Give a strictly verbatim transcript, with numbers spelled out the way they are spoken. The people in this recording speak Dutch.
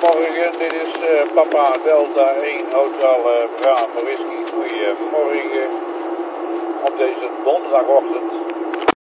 Goedemorgen, dit is uh, Papa Delta één Hotel uh, Bravo Whisky. Goedemorgen op deze donderdagochtend.